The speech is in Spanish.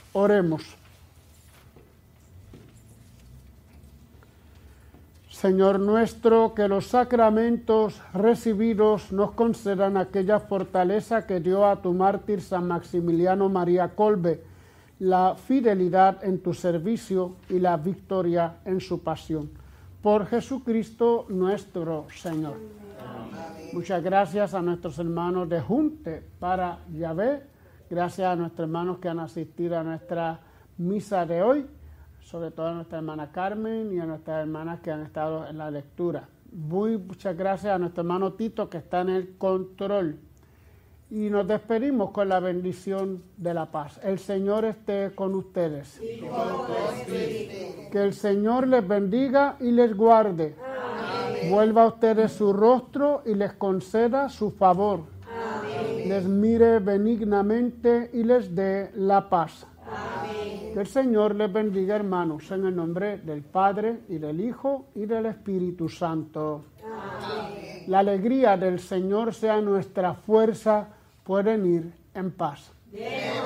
Oremos. Señor nuestro, que los sacramentos recibidos nos concedan aquella fortaleza que dio a tu mártir San Maximiliano María Kolbe, la fidelidad en tu servicio y la victoria en su pasión. Por Jesucristo nuestro Señor. Amén. Muchas gracias a nuestros hermanos de Junte para Yahvé. Gracias a nuestros hermanos que han asistido a nuestra misa de hoy, sobre todo a nuestra hermana Carmen y a nuestras hermanas que han estado en la lectura. Muchas gracias a nuestro hermano Tito que está en el control. Y nos despedimos con la bendición de la paz. El Señor esté con ustedes. Y con tu espíritu. Que el Señor les bendiga y les guarde. Amén. Vuelva a ustedes su rostro y les conceda su favor. Amén. Les mire benignamente y les dé la paz. Amén. Que el Señor les bendiga, hermanos, en el nombre del Padre, y del Hijo, y del Espíritu Santo. Amén. La alegría del Señor sea nuestra fuerza. Pueden ir en paz.